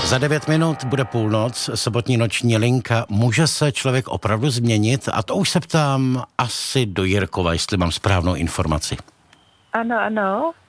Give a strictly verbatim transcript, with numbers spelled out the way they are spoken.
Za devět minut bude půlnoc, sobotní noční linka. Může se člověk opravdu změnit? A to už se ptám asi do Jirkova, jestli mám správnou informaci. Ano, ano.